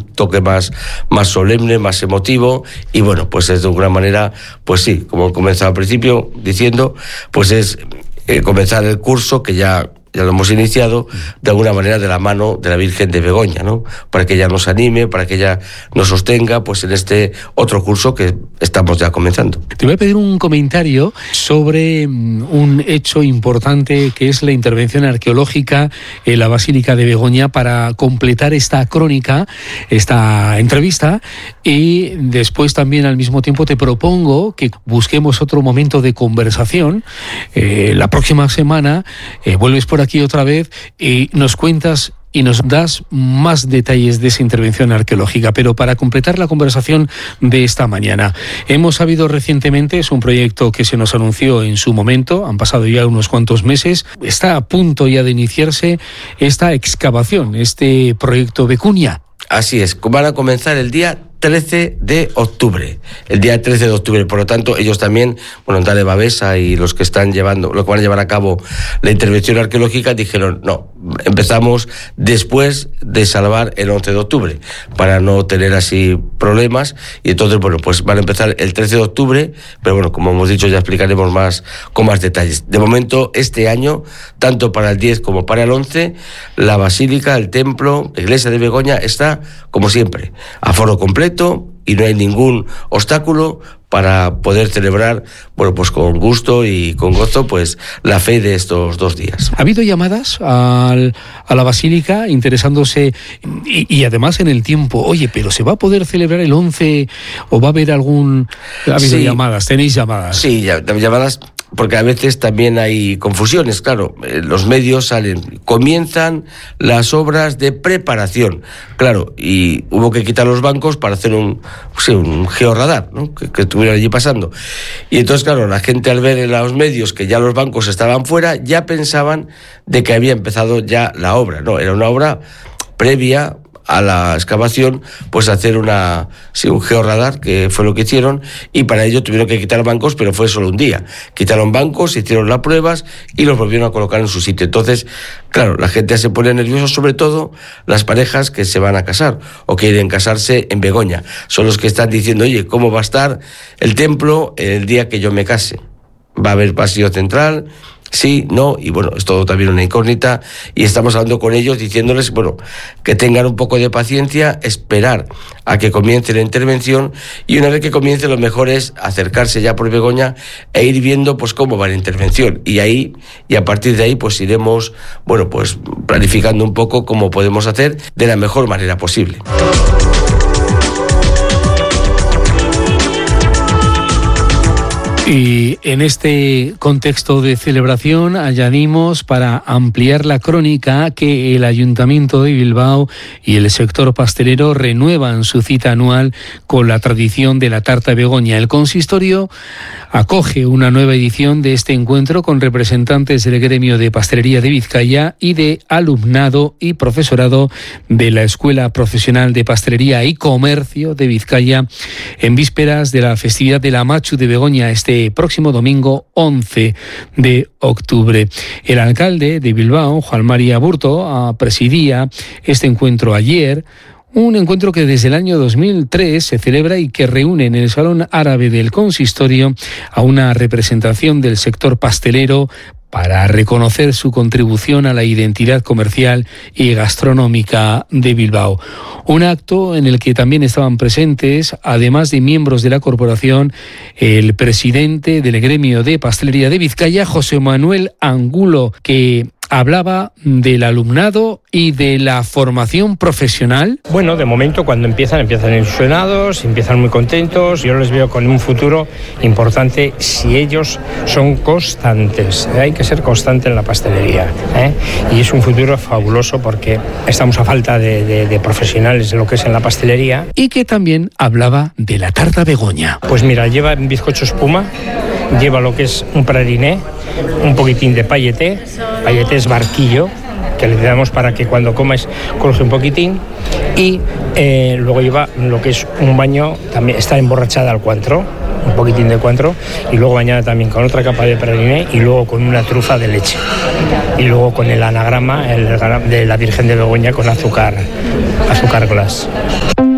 un toque más solemne, más emotivo, y bueno, pues es de alguna manera, pues sí, como he comenzado al principio diciendo, pues es comenzar el curso que ya lo hemos iniciado, de alguna manera de la mano de la Virgen de Begoña, ¿no? Para que ella nos anime, para que ella nos sostenga, pues en este otro curso que estamos ya comenzando. Te voy a pedir un comentario sobre un hecho importante que es la intervención arqueológica en la Basílica de Begoña para completar esta crónica, esta entrevista, y después también al mismo tiempo te propongo que busquemos otro momento de conversación. La próxima semana vuelves por aquí otra vez y nos cuentas y nos das más detalles de esa intervención arqueológica. Pero para completar la conversación de esta mañana, hemos sabido recientemente, es un proyecto que se nos anunció en su momento, han pasado ya unos cuantos meses, está a punto ya de iniciarse esta excavación, este proyecto Becuña. Así es, van a comenzar el día 13 de octubre, el día 13 de octubre, por lo tanto ellos también, Dale Babesa y los que van a llevar a cabo la intervención arqueológica dijeron, no, empezamos después de salvar el 11 de octubre, para no tener así problemas, y entonces pues van a empezar el 13 de octubre, pero como hemos dicho ya explicaremos con más detalles. De momento, este año, tanto para el 10 como para el 11, la Basílica, el templo, la iglesia de Begoña está, como siempre, aforo completo, y no hay ningún obstáculo para poder celebrar, pues con gusto y con gozo, pues la fe de estos 2 días. ¿Ha habido llamadas a la Basílica interesándose y además en el tiempo? Oye, pero ¿se va a poder celebrar el 11 o va a haber algún...? ¿Ha habido llamadas? ¿Tenéis llamadas? Sí, llamadas... Porque a veces también hay confusiones, claro, los medios comienzan las obras de preparación, claro, y hubo que quitar los bancos para hacer un georradar, ¿no? que estuvieran allí pasando. Y entonces, claro, la gente al ver en los medios que ya los bancos estaban fuera, ya pensaban de que había empezado ya la obra, no, era una obra previa a la excavación, pues hacer un georradar, que fue lo que hicieron, y para ello tuvieron que quitar bancos, pero fue solo un día. Quitaron bancos, hicieron las pruebas y los volvieron a colocar en su sitio. Entonces, claro, la gente se pone nerviosa, sobre todo las parejas que se van a casar o que quieren casarse en Begoña. Son los que están diciendo, oye, ¿cómo va a estar el templo el día que yo me case? ¿Va a haber pasillo central? Sí, no, y es todo también una incógnita, y estamos hablando con ellos diciéndoles, que tengan un poco de paciencia, esperar a que comience la intervención, y una vez que comience lo mejor es acercarse ya por Begoña e ir viendo pues cómo va la intervención, y a partir de ahí pues iremos, pues planificando un poco cómo podemos hacer de la mejor manera posible. Y en este contexto de celebración añadimos, para ampliar la crónica, que el Ayuntamiento de Bilbao y el sector pastelero renuevan su cita anual con la tradición de la tarta Begoña. El consistorio acoge una nueva edición de este encuentro con representantes del gremio de pastelería de Vizcaya y de alumnado y profesorado de la Escuela Profesional de Pastelería y Comercio de Vizcaya, en vísperas de la festividad de la Machu de Begoña este próximo domingo 11 de octubre. El alcalde de Bilbao, Juan María Burto, presidía este encuentro ayer. Un encuentro que desde el año 2003 se celebra y que reúne en el Salón Árabe del Consistorio a una representación del sector pastelero para reconocer su contribución a la identidad comercial y gastronómica de Bilbao. Un acto en el que también estaban presentes, además de miembros de la corporación, el presidente del gremio de pastelería de Vizcaya, José Manuel Angulo, que hablaba del alumnado y de la formación profesional. Bueno, de momento cuando empiezan ilusionados, empiezan muy contentos. Yo les veo con un futuro importante si ellos son constantes. Hay que ser constante en la pastelería, y es un futuro fabuloso porque estamos a falta de profesionales en lo que es en la pastelería. Y que también hablaba de la tarta Begoña. Pues mira, lleva bizcocho espuma, lleva lo que es un praliné, un poquitín de pailleté es barquillo, que le damos para que cuando comes coge un poquitín, y luego lleva lo que es un baño, también está emborrachada al cuantro, un poquitín de cointreau, y luego mañana también con otra capa de praliné y luego con una trufa de leche. Y luego con el anagrama de la Virgen de Begoña con azúcar glass.